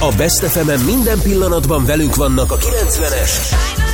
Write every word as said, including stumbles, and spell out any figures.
A Best ef emen minden pillanatban velünk vannak a kilencvenes